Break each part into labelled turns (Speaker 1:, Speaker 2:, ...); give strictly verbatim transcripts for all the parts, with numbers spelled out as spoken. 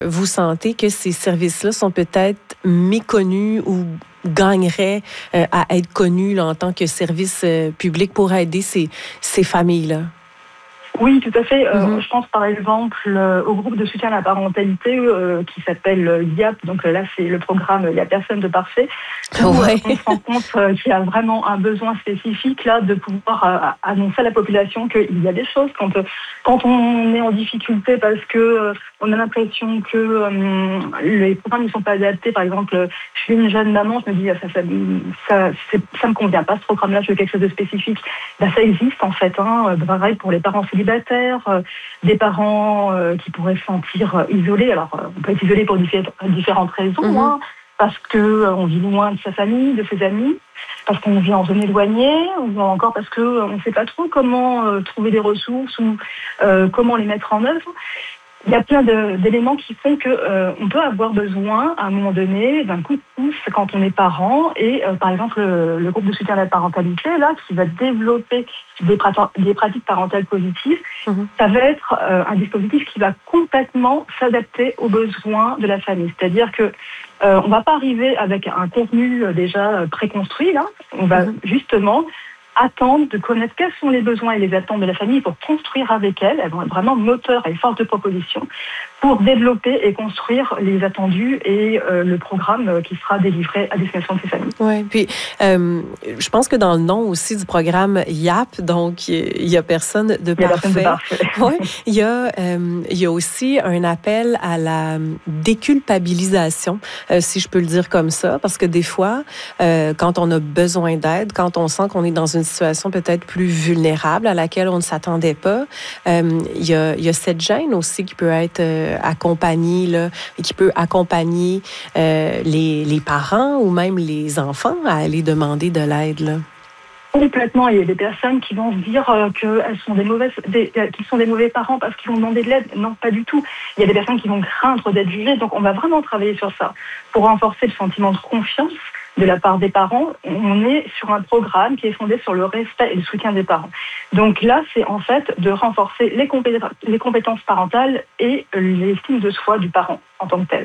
Speaker 1: vous sentez que ces services-là sont peut-être méconnus ou gagneraient euh, à être connus là, en tant que service euh, public pour aider ces, ces familles-là?
Speaker 2: Oui, tout à fait. Euh,
Speaker 1: Mm-hmm.
Speaker 2: Je pense par exemple euh, au groupe de soutien à la parentalité euh, qui s'appelle euh, Y A P. Donc euh, là, c'est le programme Il n'y a personne de parfait. Où,
Speaker 1: Ouais.
Speaker 2: euh, on se rend compte euh, qu'il y a vraiment un besoin spécifique là de pouvoir euh, annoncer à la population qu'il y a des choses quand euh, quand on est en difficulté parce que euh, on a l'impression que euh, les programmes ne sont pas adaptés. Par exemple, euh, je suis une jeune maman, je me dis ça ça ça, c'est, ça me convient pas ce programme-là, je veux quelque chose de spécifique. Ben, ça existe en fait. Hein, pareil pour les parents célibataires, euh, des parents euh, qui pourraient se sentir euh, isolés. Alors, euh, on peut être isolé pour diffé- différentes raisons,
Speaker 1: Mm-hmm.
Speaker 2: hein, parce que euh, on vit loin de sa famille, de ses amis, parce qu'on vit en zone éloignée, ou encore parce que euh, on ne sait pas trop comment euh, trouver des ressources ou euh, comment les mettre en œuvre. Il y a plein de, d'éléments qui font que euh, on peut avoir besoin, à un moment donné, d'un coup de pouce quand on est parent. Et euh, par exemple, le, le groupe de soutien à la parentalité, là, qui va développer des, prat- des pratiques parentales positives,
Speaker 1: Mm-hmm.
Speaker 2: ça va être euh, un dispositif qui va complètement s'adapter aux besoins de la famille. C'est-à-dire que euh, on va pas arriver avec un contenu euh, déjà euh, préconstruit, là. On va
Speaker 1: Mm-hmm.
Speaker 2: justement attendre de connaître quels sont les besoins et les attentes de la famille pour construire avec elle. Elles vont être vraiment moteur et force de proposition pour développer et construire les attendus et euh, le programme qui sera délivré à destination de ces familles.
Speaker 1: Oui, puis euh, je pense que dans le nom aussi du programme Y A P, donc il y a personne de
Speaker 2: Il y a
Speaker 1: parfait.
Speaker 2: personne de parfait.
Speaker 1: Oui, il y a euh, il y a aussi un appel à la déculpabilisation, euh, si je peux le dire comme ça, parce que des fois, euh, quand on a besoin d'aide, quand on sent qu'on est dans une situation peut-être plus vulnérable à laquelle on ne s'attendait pas, euh, il y a il y a cette gêne aussi qui peut être euh, accompagnée là, et qui peut accompagner euh, les les parents ou même les enfants à aller demander de l'aide, là.
Speaker 2: Complètement. Il y a des personnes qui vont se dire euh, qu'elles sont des mauvaises, des, euh, qu'ils sont des mauvais parents parce qu'ils vont demander de l'aide. Non, pas du tout. Il y a des personnes qui vont craindre d'être jugées. Donc, on va vraiment travailler sur ça pour renforcer le sentiment de confiance de la part des parents. On est sur un programme qui est fondé sur le respect et le soutien des parents. Donc là, c'est en fait de renforcer les compétences, les compétences parentales et l'estime de soi du parent en tant que tel.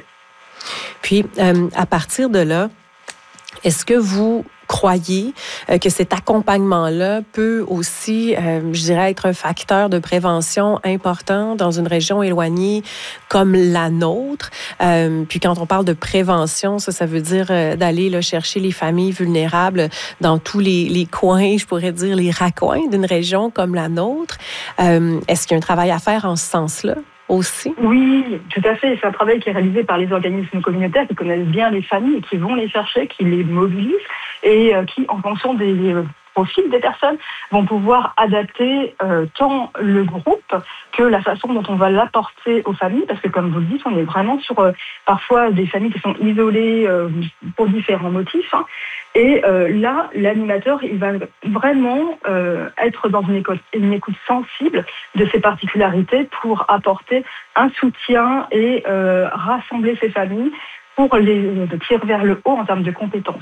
Speaker 1: Puis, euh, à partir de là, est-ce que vous croyez euh, que cet accompagnement-là peut aussi, euh, je dirais, être un facteur de prévention important dans une région éloignée comme la nôtre? Euh, puis quand on parle de prévention, ça, ça veut dire euh, d'aller là, chercher les familles vulnérables dans tous les, les coins, je pourrais dire les raccoins d'une région comme la nôtre. Euh, est-ce qu'il y a un travail à faire en ce sens-là aussi?
Speaker 2: Oui, tout à fait. C'est un travail qui est réalisé par les organismes communautaires qui connaissent bien les familles et qui vont les chercher, qui les mobilisent et qui, en fonction des profils des personnes, vont pouvoir adapter euh, tant le groupe que la façon dont on va l'apporter aux familles, parce que comme vous le dites, on est vraiment sur euh, parfois des familles qui sont isolées euh, pour différents motifs. Hein. Et euh, là, l'animateur, il va vraiment euh, être dans une écoute, une écoute sensible de ces particularités pour apporter un soutien et euh, rassembler ces familles pour les de tirer vers le haut en termes de compétences.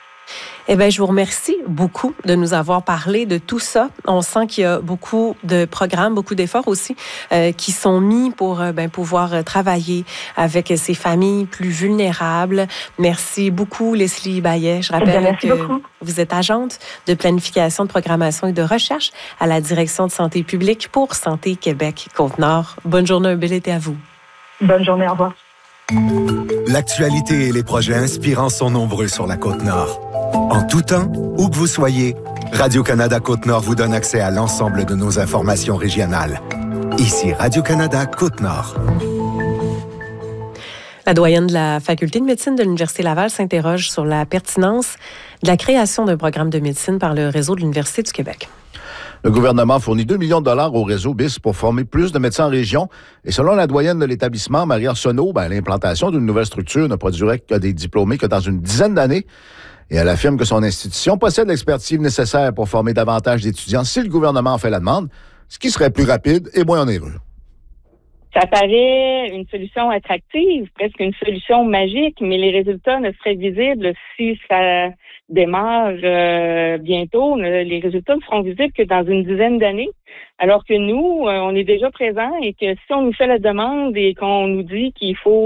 Speaker 1: Eh bien, je vous remercie beaucoup de nous avoir parlé de tout ça. On sent qu'il y a beaucoup de programmes, beaucoup d'efforts aussi euh, qui sont mis pour euh, ben, pouvoir travailler avec ces familles plus vulnérables. Merci beaucoup, Leslie Baillet. Je rappelle
Speaker 2: merci
Speaker 1: que
Speaker 2: beaucoup.
Speaker 1: Vous êtes agente de planification, de programmation et de recherche à la Direction de santé publique pour Santé Québec Côte-Nord. Bonne journée, un bel été à vous.
Speaker 2: Bonne journée, au revoir.
Speaker 3: L'actualité et les projets inspirants sont nombreux sur la Côte-Nord. En tout temps, où que vous soyez, Radio-Canada Côte-Nord vous donne accès à l'ensemble de nos informations régionales. Ici Radio-Canada Côte-Nord.
Speaker 1: La doyenne de la Faculté de médecine de l'Université Laval s'interroge sur la pertinence de la création d'un programme de médecine par le réseau de l'Université du Québec.
Speaker 4: Le gouvernement fournit deux millions de dollars au réseau B I S pour former plus de médecins en région. Et selon la doyenne de l'établissement, Marie Arsenault, ben, l'implantation d'une nouvelle structure ne produirait que des diplômés que dans une dizaine d'années. Et elle affirme que son institution possède l'expertise nécessaire pour former davantage d'étudiants si le gouvernement en fait la demande, ce qui serait plus rapide et moins onéreux.
Speaker 5: Ça paraît une solution attractive, presque une solution magique, mais les résultats ne seraient visibles si ça démarre euh, bientôt. Les résultats ne seront visibles que dans une dizaine d'années, alors que nous, on est déjà présents et que si on nous fait la demande et qu'on nous dit qu'il faut